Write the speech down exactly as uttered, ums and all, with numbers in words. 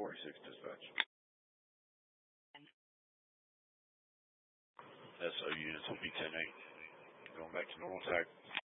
forty-six dispatch. S O units will be ten eight. Going back to normal tag.